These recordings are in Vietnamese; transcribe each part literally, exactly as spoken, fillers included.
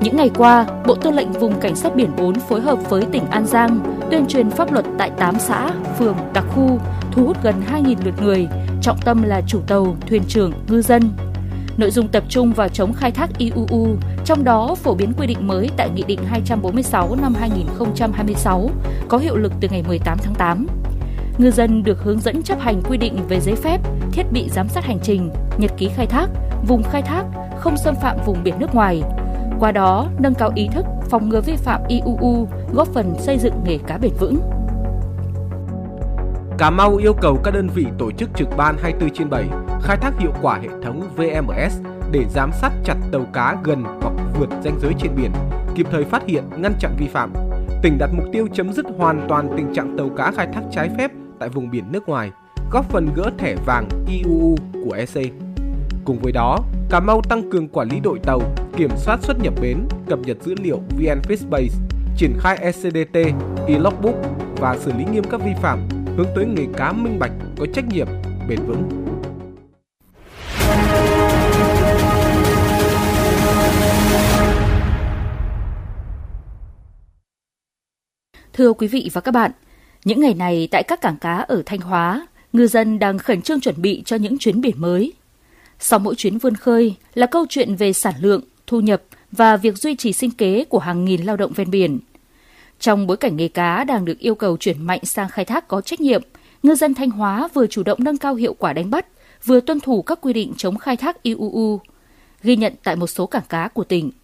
Những ngày qua, Bộ Tư lệnh Vùng Cảnh sát Biển bốn phối hợp với tỉnh An Giang tuyên truyền pháp luật tại tám xã, phường, đặc khu, thu hút gần hai nghìn lượt người, trọng tâm là chủ tàu, thuyền trưởng, ngư dân. Nội dung tập trung vào chống khai thác i u u, trong đó phổ biến quy định mới tại Nghị định hai trăm bốn mươi sáu năm hai nghìn không trăm hai mươi sáu, có hiệu lực từ ngày mười tám tháng tám. Ngư dân được hướng dẫn chấp hành quy định về giấy phép, thiết bị giám sát hành trình, nhật ký khai thác, vùng khai thác, không xâm phạm vùng biển nước ngoài. Qua đó, nâng cao ý thức, phòng ngừa vi phạm i u u, góp phần xây dựng nghề cá bền vững. Cà Mau yêu cầu các đơn vị tổ chức trực ban hai mươi tư trên bảy, khai thác hiệu quả hệ thống vê em ét để giám sát chặt tàu cá gần hoặc vượt ranh giới trên biển, kịp thời phát hiện, ngăn chặn vi phạm. Tỉnh đặt mục tiêu chấm dứt hoàn toàn tình trạng tàu cá khai thác trái phép tại vùng biển nước ngoài, góp phần gỡ thẻ vàng i u u của e xê. Cùng với đó, Cà Mau tăng cường quản lý đội tàu, kiểm soát xuất nhập bến, cập nhật dữ liệu vê en Fishbase, triển khai e xê đê tê, e-logbook và xử lý nghiêm các vi phạm, hướng tới nghề cá minh bạch, có trách nhiệm, bền vững. Thưa quý vị và các bạn, những ngày này tại các cảng cá ở Thanh Hóa, ngư dân đang khẩn trương chuẩn bị cho những chuyến biển mới. Sau mỗi chuyến vươn khơi là câu chuyện về sản lượng, thu nhập và việc duy trì sinh kế của hàng nghìn lao động ven biển. Trong bối cảnh nghề cá đang được yêu cầu chuyển mạnh sang khai thác có trách nhiệm, ngư dân Thanh Hóa vừa chủ động nâng cao hiệu quả đánh bắt, vừa tuân thủ các quy định chống khai thác i u u, ghi nhận tại một số cảng cá của tỉnh.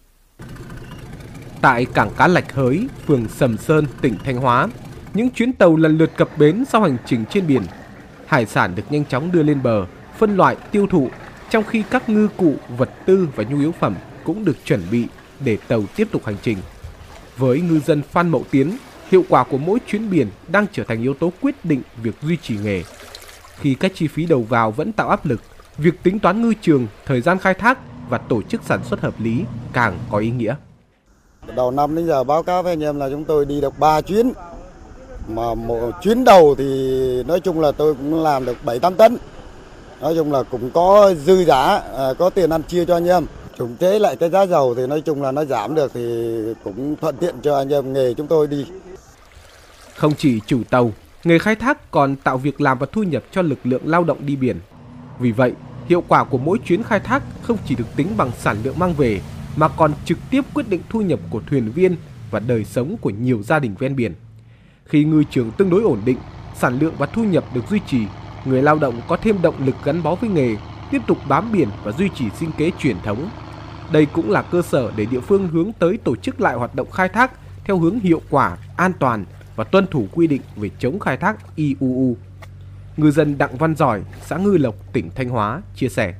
Tại cảng cá Lạch Hới, phường Sầm Sơn, tỉnh Thanh Hóa, những chuyến tàu lần lượt cập bến sau hành trình trên biển. Hải sản được nhanh chóng đưa lên bờ, phân loại, tiêu thụ, trong khi các ngư cụ, vật tư và nhu yếu phẩm cũng được chuẩn bị để tàu tiếp tục hành trình. Với ngư dân Phan Mậu Tiến, hiệu quả của mỗi chuyến biển đang trở thành yếu tố quyết định việc duy trì nghề. Khi các chi phí đầu vào vẫn tạo áp lực, việc tính toán ngư trường, thời gian khai thác và tổ chức sản xuất hợp lý càng có ý nghĩa. Đầu năm đến giờ báo cáo với anh em là chúng tôi đi được ba chuyến. Mà một chuyến đầu thì nói chung là tôi cũng làm được bảy tám tấn. Nói chung là cũng có dư giả, có tiền ăn chia cho anh em. Trùng chế lại cái giá dầu thì nói chung là nó giảm được thì cũng thuận tiện cho anh em nghề chúng tôi đi. Không chỉ chủ tàu, nghề khai thác còn tạo việc làm và thu nhập cho lực lượng lao động đi biển. Vì vậy, hiệu quả của mỗi chuyến khai thác không chỉ được tính bằng sản lượng mang về, mà còn trực tiếp quyết định thu nhập của thuyền viên và đời sống của nhiều gia đình ven biển. Khi ngư trường tương đối ổn định, sản lượng và thu nhập được duy trì, người lao động có thêm động lực gắn bó với nghề, tiếp tục bám biển và duy trì sinh kế truyền thống. Đây cũng là cơ sở để địa phương hướng tới tổ chức lại hoạt động khai thác theo hướng hiệu quả, an toàn và tuân thủ quy định về chống khai thác i u u. Ngư dân Đặng Văn Giỏi, xã Ngư Lộc, tỉnh Thanh Hóa chia sẻ.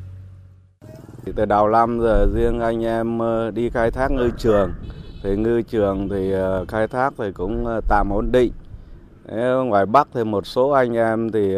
Từ đầu năm giờ riêng anh em đi khai thác ngư trường, thì ngư trường thì khai thác thì cũng tạm ổn định. Ngoài Bắc thì một số anh em thì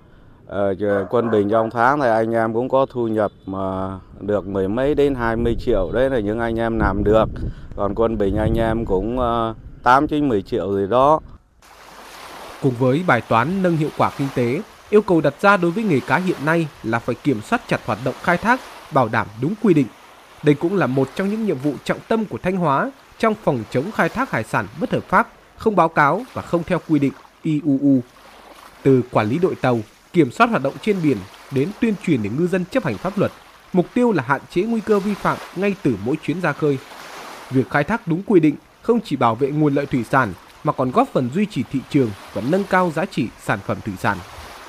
uh, quân bình trong tháng thì anh em cũng có thu nhập mà được mười mấy đến hai mươi triệu, đấy là những anh em làm được. Còn quân bình anh em cũng uh, tám chín mười triệu gì đó. Cùng với bài toán nâng hiệu quả kinh tế, yêu cầu đặt ra đối với nghề cá hiện nay là phải kiểm soát chặt hoạt động khai thác, bảo đảm đúng quy định. Đây cũng là một trong những nhiệm vụ trọng tâm của Thanh Hóa trong phòng chống khai thác hải sản bất hợp pháp, không báo cáo và không theo quy định i u u. Từ quản lý đội tàu, kiểm soát hoạt động trên biển đến tuyên truyền để ngư dân chấp hành pháp luật, mục tiêu là hạn chế nguy cơ vi phạm ngay từ mỗi chuyến ra khơi. Việc khai thác đúng quy định không chỉ bảo vệ nguồn lợi thủy sản mà còn góp phần duy trì thị trường và nâng cao giá trị sản phẩm thủy sản.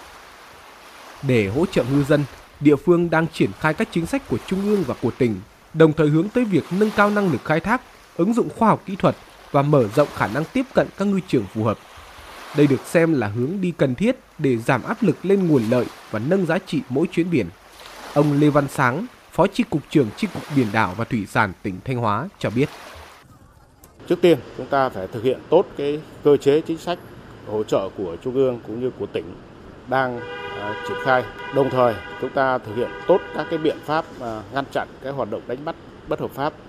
Để hỗ trợ ngư dân, địa phương đang triển khai các chính sách của Trung ương và của tỉnh, đồng thời hướng tới việc nâng cao năng lực khai thác, ứng dụng khoa học kỹ thuật và mở rộng khả năng tiếp cận các ngư trường phù hợp. Đây được xem là hướng đi cần thiết để giảm áp lực lên nguồn lợi và nâng giá trị mỗi chuyến biển. Ông Lê Văn Sáng, Phó Chi cục trưởng Chi cục Biển đảo và Thủy sản tỉnh Thanh Hóa cho biết. Trước tiên, chúng ta phải thực hiện tốt cái cơ chế chính sách hỗ trợ của Trung ương cũng như của tỉnh đang uh, triển khai. Đồng thời, chúng ta thực hiện tốt các cái biện pháp uh, ngăn chặn cái hoạt động đánh bắt bất hợp pháp